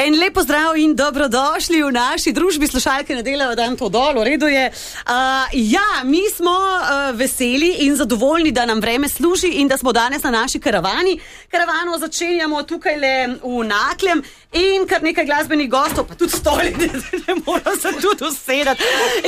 En lep pozdrav in dobrodošli v naši družbi. Slušalke ne delajo dan to dol, v redu je. Mi smo veseli in zadovoljni, da nam vreme služi in da smo danes na naši karavani. Karavano začenjamo tukaj le v Naklem in kar nekaj glasbenih gostov, pa tudi stoli, ne moram se tudi usedati.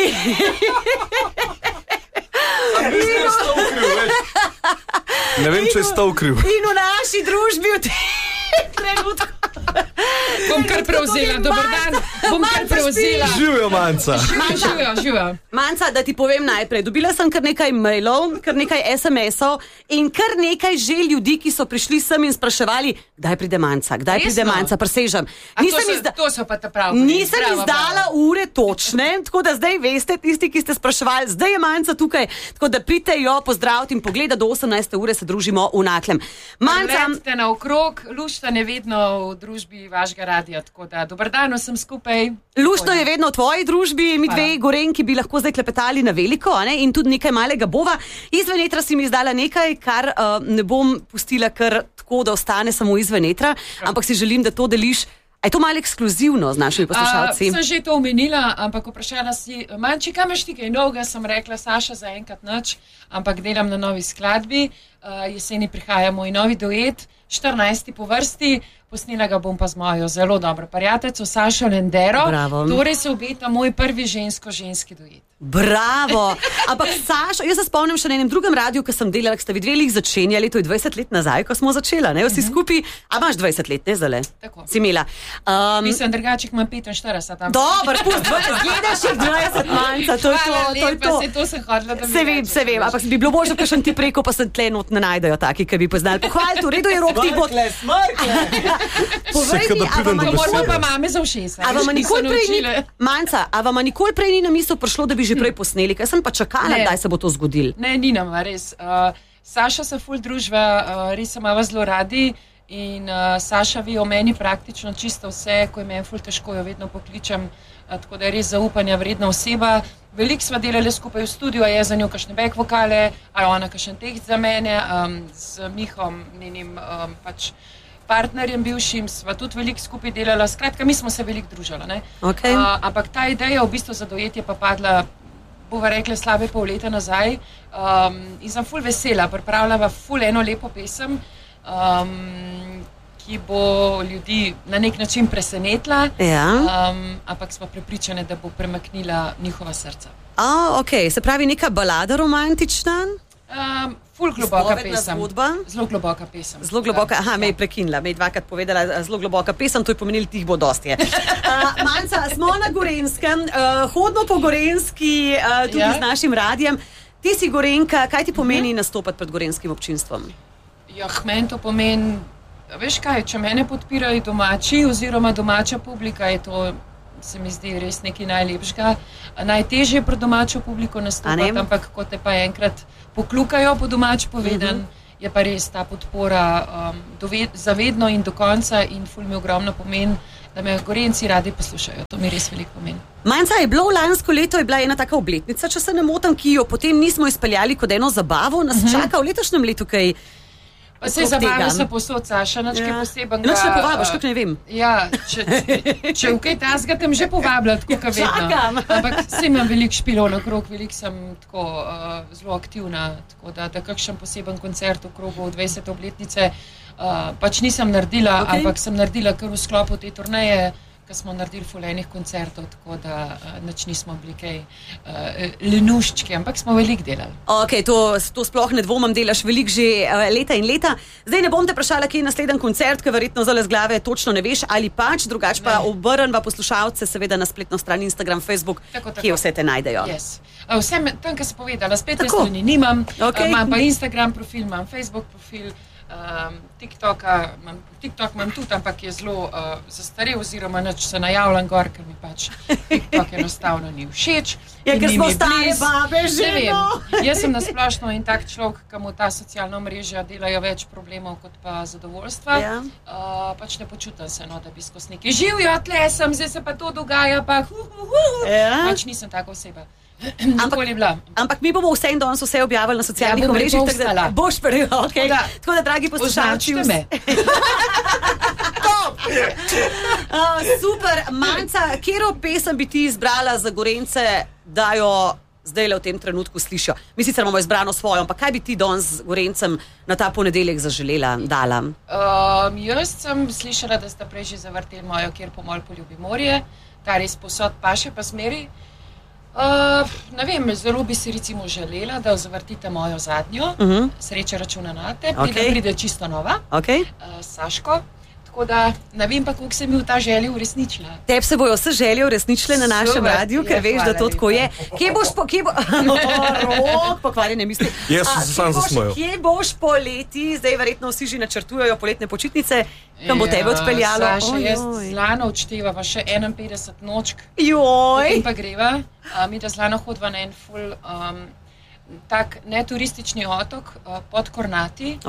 Ne vem, če je stol kriv. In v naši družbi v tem trenutku bom kar prevzela, dober dan, bom kar prevzela. Živijo, Manca. Živijo. Manca, da ti povem najprej, dobila sem kar nekaj mailov, kar nekaj SMS-ov in kar nekaj že ljudi, ki so prišli sem in spraševali, kdaj pride Manca, presežem. To so pa ta pravi. Nisem izdala ure točne, tako da zdaj veste, tisti, ki ste spraševali, zdaj je Manca tukaj, tako da pridite jo pozdraviti in pogleda, do 18. ure se družimo v Naklem. Manca, letite naokrog, luštanje vedno v družbi vašega radia, tako da dober dan vsem skupaj. Luštno je vedno v tvoji družbi, mi dve Gorenki bi lahko zdaj klepetali na veliko, ne? In tudi nekaj malega bova. Izven etra si mi izdala nekaj, kar ne bom pustila kar tako, da ostane samo izven etra, ampak si želim, da to deliš. A je to malo ekskluzivno z našimi poslušalci? Sem že to omenila, ampak vprašala si, Manči, kam imaš ti kaj novega? Sem rekla, Saša, zaenkrat nič, ampak delam na novi skladbi. Jeseni prihaja moj novi duet, 14. po vrsti, posnela ga bom pa z mojo zelo dobro prijateljico Sašo Lendero. Bravo. Torej se obeta moj prvi žensko-ženski duet. Bravo! Ampak Sašo, jaz se spomnim še na enem drugem radiju, ko sem delala, ko ste vi dve lih začenjali, to je 20 let nazaj, ko smo začela, ne? Vsi skupaj, a imaš 20 let, ne zale? Tako. Si imela. Mislim, drugaček imam 45. Dobar, gledaš jih 20, Manca, to je to. To sem hodila, da mi se vem, ampak bi bilo možno, kakšen ti preko, pa se tle not ne najdejo taki, ki bi poznali. Pohvalite, v redu je rok tih bod. Povej mi, pa mame za ušesa. Manca, a vama nikoli prej ni na misel prišlo, da bi že prej posneli, ker sem pa čakala, kdaj se bo to zgodilo. Ne, ni nam, res. Saša se ful družba, res se imava zelo radi in Saša ve o meni praktično čisto vse, ko je meni ful težko, jo vedno pokličem, tako da je res zaupanja vredna oseba. Veliko sva delali skupaj v studiu, a je za njo kakšne back vokale, a je ona kakšen tekst za mene, z Mihom, njenim pač partnerjem bivšim, sva tudi veliko skupaj delala, skratka, mi smo se veliko družala, ne? Okay. Ampak ta ideja v bistvu za duet je pa padla, bova rekla, slabe pol leta nazaj in sem ful vesela, pripravljava ful eno lepo pesem, ki bo ljudi na nek način presenetila, ampak smo prepričane, da bo premaknila njihova srca. Se pravi neka balada romantična? Ful globoka pesem. Zgodba? Zelo globoka pesem. Zelo globoka, me je prekinila, me je dvakrat povedala, zelo globoka pesem, to je pomenilo, tih bo dosti. Manca, smo na Gorenjskem, hodimo po Gorenjski, tudi z našim radijem. Ti si Gorenjka, kaj ti pomeni nastopati pred gorenjskim občinstvom? Meni to pomeni, veš kaj, če mene podpirajo domači oziroma domača publika, je to, se mi zdi, res nekaj najlepšega. Najtežje pred domačo publiko nastopati, ampak ko te pa enkrat poklukajo, po domač povedan, je pa res ta podpora zavedno in do konca in ful mi ogromno pomeni, da me Gorenjci radi poslušajo. To mi res veliko pomeni. Manca, je bilo lansko leto, je bila ena taka obletnica, če se ne motim, ki jo potem nismo izpeljali kot eno zabavo, nas čaka v letošnjem letu kaj. Pa sej zabave so posod, Saša, nič kaj poseben. Nič ne povabiš, kako ne vem. Ja, če v kaj tasga, tem že povabila, tako ka vedno. Čakam. Ampak sej imam veliko špilov nakrog, veliko sem tako zelo aktivna, tako da kakšen poseben koncert v krogu 20. obletnice pač nisem naredila, ampak sem naredila kar v sklopu te turneje, ko smo naredili ful enih koncertov, tako da nič nismo bili kaj lenuščki, ampak smo veliko delali. To sploh ne dvomam, delaš veliko že leta in leta. Zdaj ne bom te vprašala, kje je naslednji koncert, ker verjetno zale z glave točno ne veš, ali pač, drugače pa obrnva poslušalce seveda na spletno stran Instagram, Facebook, kje vse te najdejo. Vse tam, kar sem povedala, spletne strani nimam, imam pa Instagram profil, imam Facebook profil, TikTok imam tudi, ampak je zelo zastarel oziroma nič se najavljam gor, ker mi pač TikTok enostavno ni všeč. Ker smo stare babe že, Jaz sem nasplošno in tak človek, ki mu ta socialna omrežja delajo več problemov kot pa zadovoljstva. Pač ne počutim se, da bi skozi nekaj živjo, tle sem, zdaj se pa to dogaja, pa pač nisem taka oseba. Ampak mi bomo vse in danes vse objavili na socialnih omrežjih, tako da boš prvi, tako da, dragi poslušalci, Super, Manca, katero pesem bi ti izbrala za Gorence, da jo zdaj v tem trenutku slišijo? Mi sicer imamo izbrano svojo, ampak kaj bi ti danes Gorencem na ta ponedeljek zaželela, dala? Jaz sem slišala, da sta prej že zavrteli mojo Kjer pomol poljubi morje, ta res posod paše pa smeri. Ne vem, zelo bi si recimo želela, da zavrtite mojo zadnjo, Sreča računa nate, pride čisto nova, Saško. Tako da ne vem pa, koliko se mi v ta želja uresničila. Tebi se bojo vse želje uresničile na našem radiju, ker veš, da to tako je. Kje boš rok, pokvarjene misli. Jaz sem se sam zasmojil. Kje boš poleti, zdaj verjetno vsi že načrtujejo poletne počitnice, kam bo tebe odpeljalo? Saša, jaz z Lano odštevava še 51 nočk. Joj! Potem pa greva. Mi da z Lano hodva na en ful tak neturistični otok pod Kornati.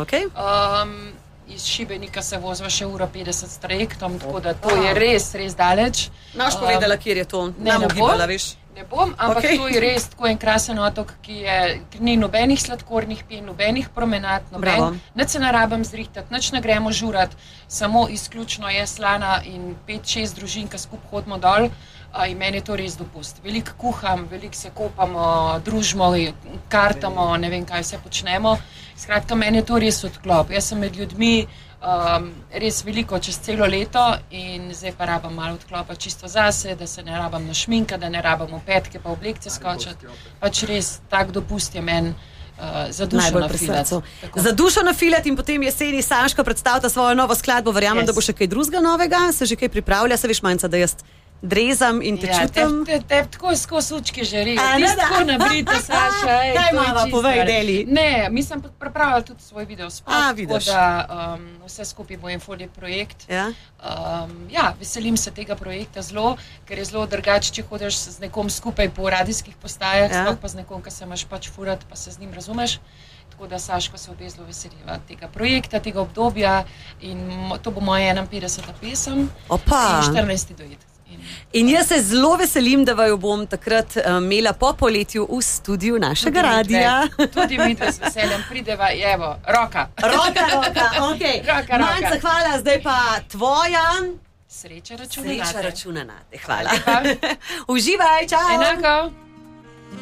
Iz Šibenika se vozva še 1:50 s trajektom, tako da to je res, res daleč. Naš povedala, kjer je to, nam ugibala, veš. Ne bom, ampak to je res tako en krasen otok, ki ni nobenih sladkornih pijen, nobenih promenad, nič se ne rabim zrihtati, nič ne gremo žurat, samo izključno jaz, Lana in 5-6 družin, ki skupaj hodimo dol. In meni je to res dopust. Veliko kuham, veliko se kopamo, družimo, kartamo, ne vem, kaj vse počnemo. Skratka, meni je to res odklop. Jaz sem med ljudmi res veliko čez celo leto in zdaj pa rabam malo odklopa čisto zase, da se ne rabam našminka, da ne rabam v petke pa oblekce skočati. Pač res tak dopust je meni za dušo nafilati. Za dušo nafilati in potem jeseni Saška predstavlja svojo novo skladbo. Verjamem, da bo še kaj drugega novega, se že kaj pripravlja, se veš, Manca, da jaz drezam in te čutim. Teb tako skozi učke žarijo. Ti tako nabrita, Saša. Kaj imava, povej, Deli? Ne, mi sem pripravila tudi svoj video spot, tako da vse skupaj bo en ful lep projekt. Veselim se tega projekta zelo, ker je zelo drugače, če hodiš z nekom skupaj po radijskih postajah, sploh pa z nekom, ki se imaš pač furat, pa se z njim razumeš. Tako da Saško se obe zelo veseliva tega projekta, tega obdobja in to bo moja 51. pesem in 14. dojet. In jaz se zelo veselim, da vaju bom takrat imela po poletju v studiu našega radija. Tudi midve z veseljem prideva, evo, roka. Okay. Manca, hvala, zdaj pa tvoja. Sreča računa nate. Hvala. Uživaj, čau. Enako.